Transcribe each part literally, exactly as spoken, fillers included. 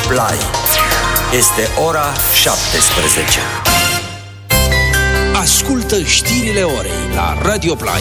Play. Este ora șaptesprezece. Ascultă știrile orei la Radio Play.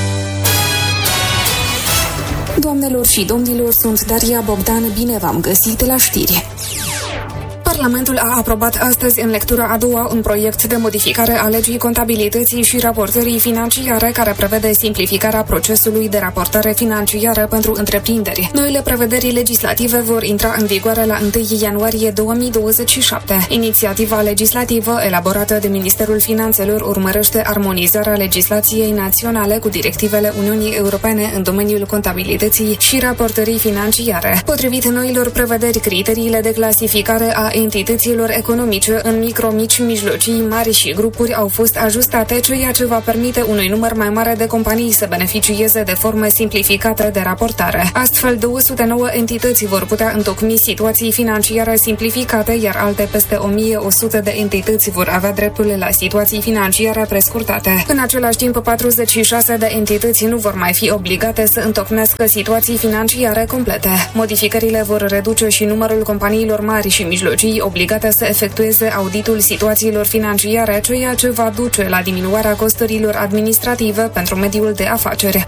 Doamnelor și domnilor, sunt Daria Bogdan, bine v-am găsit la știri. Parlamentul a aprobat astăzi în lectura a doua un proiect de modificare a legii contabilității și raportării financiare care prevede simplificarea procesului de raportare financiară pentru întreprinderi. Noile prevederi legislative vor intra în vigoare la întâi ianuarie două mii douăzeci și șapte. Inițiativa legislativă elaborată de Ministerul Finanțelor urmărește armonizarea legislației naționale cu directivele Uniunii Europene în domeniul contabilității și raportării financiare. Potrivit noilor prevederi, criteriile de clasificare a entităților economice în micro, mici, mijlocii, mari și grupuri au fost ajustate, ceea ce va permite unui număr mai mare de companii să beneficieze de forme simplificate de raportare. Astfel, două sute nouă entități vor putea întocmi situații financiare simplificate, iar alte peste o mie o sută de entități vor avea dreptul la situații financiare prescurtate. În același timp, patruzeci și șase de entități nu vor mai fi obligate să întocmească situații financiare complete. Modificările vor reduce și numărul companiilor mari și mijlocii obligate să efectueze auditul situațiilor financiare, ceea ce va duce la diminuarea costurilor administrative pentru mediul de afaceri.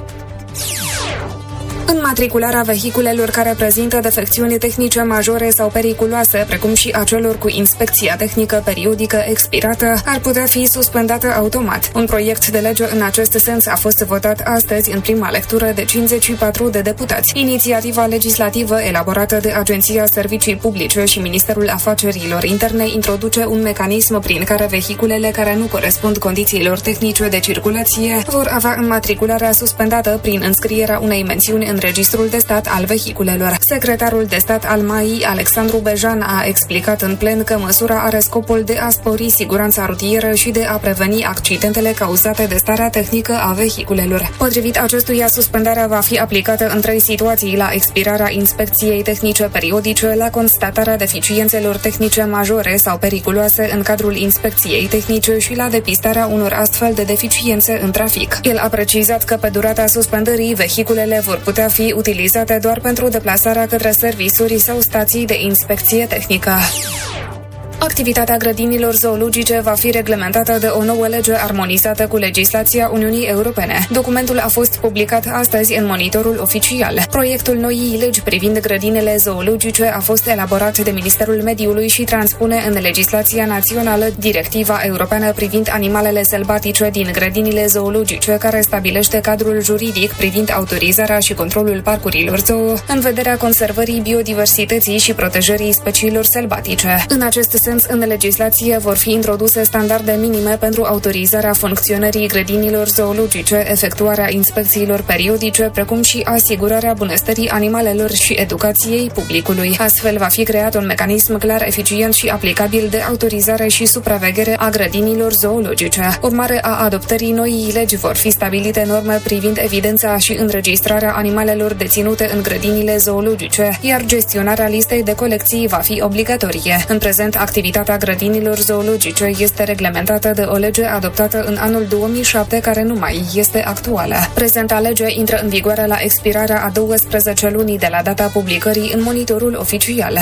Înmatricularea vehiculelor care prezintă defecțiuni tehnice majore sau periculoase, precum și a celor cu inspecția tehnică periodică expirată, ar putea fi suspendată automat. Un proiect de lege în acest sens a fost votat astăzi în prima lectură de cincizeci și patru de deputați. Inițiativa legislativă elaborată de Agenția Servicii Publice și Ministerul Afacerilor Interne introduce un mecanism prin care vehiculele care nu corespund condițiilor tehnice de circulație vor avea înmatricularea suspendată prin înscrierea unei mențiuni în Registrul de Stat al Vehiculelor. Secretarul de Stat al M A I, Alexandru Bejan, a explicat în plen că măsura are scopul de a spori siguranța rutieră și de a preveni accidentele cauzate de starea tehnică a vehiculelor. Potrivit acestuia, suspendarea va fi aplicată în trei situații: la expirarea inspecției tehnice periodice, la constatarea deficiențelor tehnice majore sau periculoase în cadrul inspecției tehnice și la depistarea unor astfel de deficiențe în trafic. El a precizat că pe durata suspendării vehiculele vor putea fi utilizate doar pentru deplasarea către servisuri sau stații de inspecție tehnică. Activitatea grădinilor zoologice va fi reglementată de o nouă lege armonizată cu legislația Uniunii Europene. Documentul a fost publicat astăzi în Monitorul Oficial. Proiectul noii legi privind grădinile zoologice a fost elaborat de Ministerul Mediului și transpune în legislația națională directiva europeană privind animalele sălbatice din grădinile zoologice, care stabilește cadrul juridic privind autorizarea și controlul parcurilor zoo în vederea conservării biodiversității și protejării speciilor sălbatice. În acest sens, în legislație vor fi introduse standarde minime pentru autorizarea funcționării grădinilor zoologice, efectuarea inspecțiilor periodice, precum și asigurarea bunăstării animalelor și educației publicului. Astfel va fi creat un mecanism clar, eficient și aplicabil de autorizare și supraveghere a grădinilor zoologice. Urmare a adoptării noii legi vor fi stabilite norme privind evidența și înregistrarea animalelor deținute în grădinile zoologice, iar gestionarea listei de colecții va fi obligatorie. În prezent, activitatea grădinilor zoologice este reglementată de o lege adoptată în anul două mii șapte, care nu mai este actuală. Prezenta lege intră în vigoare la expirarea a douăsprezece luni de la data publicării în Monitorul Oficial.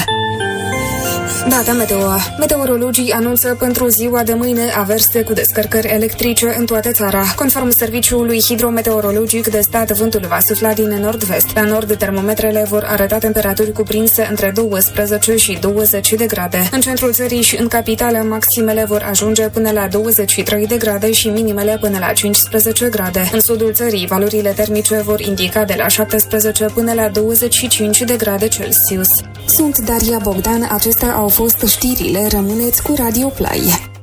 Data meteo. Meteorologii anunță pentru ziua de mâine averse cu descărcări electrice în toată țara. Conform Serviciului Hidrometeorologic de Stat, vântul va sufla din nord-vest. La nord, termometrele vor arăta temperaturi cuprinse între douăsprezece și douăzeci de grade. În centrul țării și în capitală, maximele vor ajunge până la douăzeci și trei de grade și minimele până la cincisprezece grade. În sudul țării, valorile termice vor indica de la șaptesprezece până la douăzeci și cinci de grade Celsius. Sunt Daria Bogdan, acestea au fost știrile, rămâneți cu Radio Play.